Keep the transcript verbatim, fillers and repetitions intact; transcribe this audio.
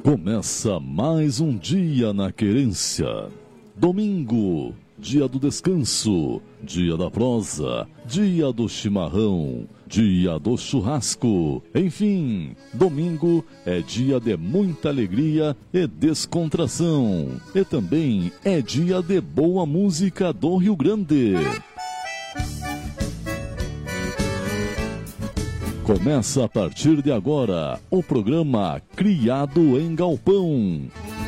Começa mais um dia na querência. Domingo, dia do descanso, dia da prosa, dia do chimarrão, dia do churrasco. Enfim, domingo é dia de muita alegria e descontração. E também é dia de boa música do Rio Grande. Começa a partir de agora o programa Criado em Galpão.